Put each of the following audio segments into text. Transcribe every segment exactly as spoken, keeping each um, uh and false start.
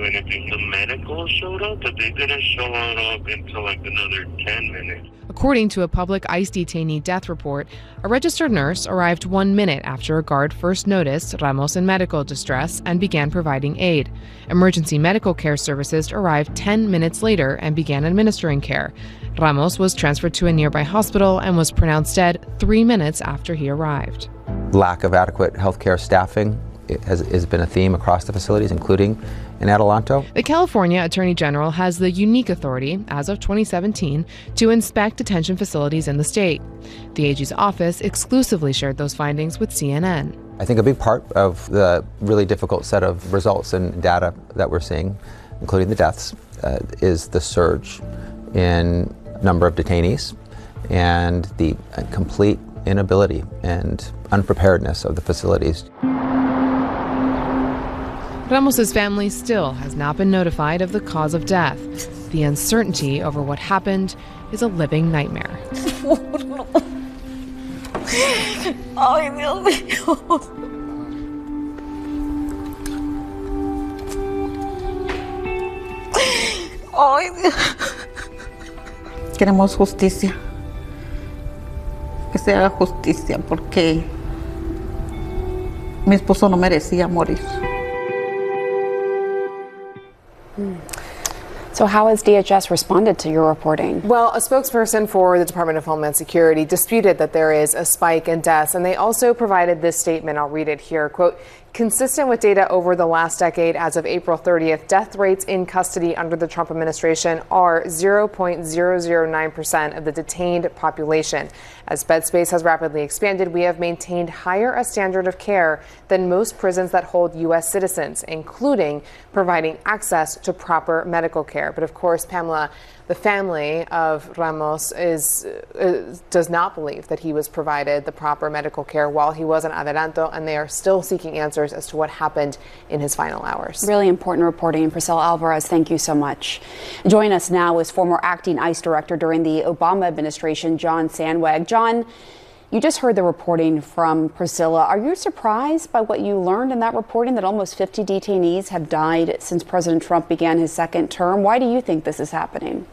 do anything. The medical showed up, but they didn't show up until like another ten minutes. According to a public ICE detainee death report, a registered nurse arrived one minute after a guard first noticed Ramos in medical distress and began providing aid. Emergency medical care services arrived ten minutes later and began administering care. Ramos was transferred to a nearby hospital and was pronounced dead three minutes after he arrived. Lack of adequate healthcare staffing has, has been a theme across the facilities, including in Adelanto. The California Attorney General has the unique authority, as of twenty seventeen, to inspect detention facilities in the state. The A G's office exclusively shared those findings with C N N. I think a big part of the really difficult set of results and data that we're seeing, including the deaths, uh, is the surge in number of detainees and the complete inability and unpreparedness of the facilities. Ramos's family still has not been notified of the cause of death. The uncertainty over what happened is a living nightmare. Ay, Dios mío. Ay, Dios. Queremos justicia. Que se haga justicia porque mi esposo no merecía morir. So how has D H S responded to your reporting? Well, a spokesperson for the Department of Homeland Security disputed that there is a spike in deaths, and they also provided this statement. I'll read it here. Quote, consistent with data over the last decade, as of April thirtieth, death rates in custody under the Trump administration are zero point zero zero nine percent of the detained population. As bed space has rapidly expanded, we have maintained higher a standard of care than most prisons that hold U S citizens, including providing access to proper medical care. But of course, Pamela, the family of Ramos is uh, does not believe that he was provided the proper medical care while he was in Adelanto, and they are still seeking answers as to what happened in his final hours. Really important reporting. Priscilla Alvarez, thank you so much. Join us now is former acting ICE director during the Obama administration, John Sandweg. John, you just heard the reporting from Priscilla. Are you surprised by what you learned in that reporting, that almost fifty detainees have died since President Trump began his second term? Why do you think this is happening?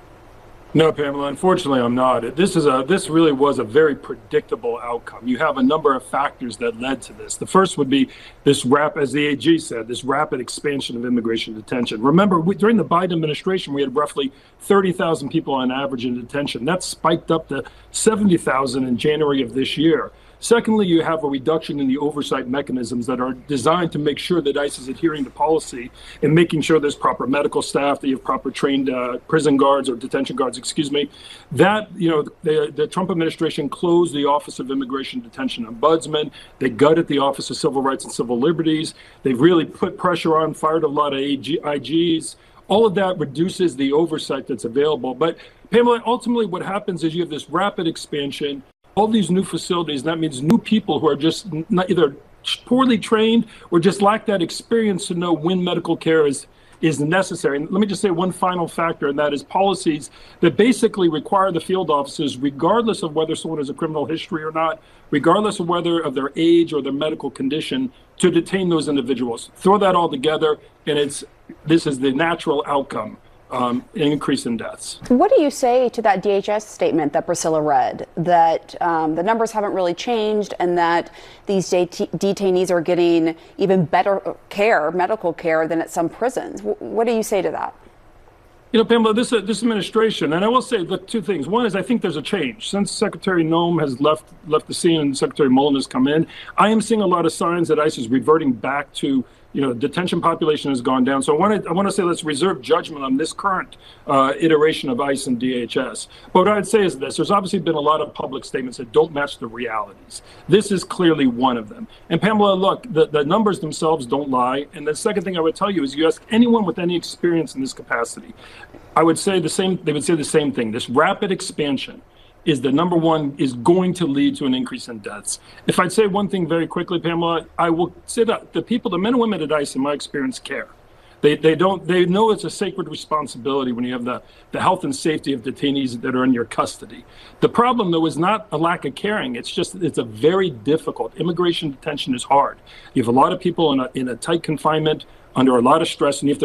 No, Pamela, unfortunately, I'm not. This is a this really was a very predictable outcome. You have a number of factors that led to this. The first would be this rap, as the A G said, this rapid expansion of immigration detention. Remember, we, during the Biden administration, we had roughly thirty thousand people on average in detention. That spiked up to seventy thousand in January of this year. Secondly, you have a reduction in the oversight mechanisms that are designed to make sure that ICE is adhering to policy and making sure there's proper medical staff, that you have proper trained uh, prison guards or detention guards, excuse me. That, you know, the, the Trump administration closed the Office of Immigration Detention Ombudsman. They gutted the Office of Civil Rights and Civil Liberties. They've really put pressure on, fired a lot of I Gs. All of that reduces the oversight that's available. But Pamela, ultimately what happens is you have this rapid expansion, all these new facilities, and that means new people who are just not either poorly trained or just lack that experience to know when medical care is is necessary. And let me just say one final factor, and that is policies that basically require the field officers, regardless of whether someone has a criminal history or not, regardless of whether of their age or their medical condition, to detain those individuals. Throw that all together, and it's this is the natural outcome. Um, an increase in deaths. What do you say to that D H S statement that Priscilla read, that um, the numbers haven't really changed and that these det- detainees are getting even better care, medical care, than at some prisons? W- what do you say to that? You know, Pamela, this, uh, this administration, and I will say, look, two things. One is I think there's a change. Since Secretary Noem has left left the scene and Secretary Mullen has come in, I am seeing a lot of signs that ICE is reverting back to, you know, detention population has gone down. So I want to I want to say let's reserve judgment on this current uh, iteration of ICE and D H S. But what I'd say is this: there's obviously been a lot of public statements that don't match the realities. This is clearly one of them. And Pamela, look, the, the numbers themselves don't lie. And the second thing I would tell you is, you ask anyone with any experience in this capacity, I would say the same. They would say the same thing. This rapid expansion is the number one, is going to lead to an increase in deaths. If I'd say one thing very quickly, Pamela, I will say that the people, the men and women at ICE, in my experience, care. They they don't they know it's a sacred responsibility when you have the, the health and safety of detainees that are in your custody. The problem, though, is not a lack of caring. It's just it's a very difficult. Immigration detention is hard. You have a lot of people in a in a tight confinement under a lot of stress, and you have to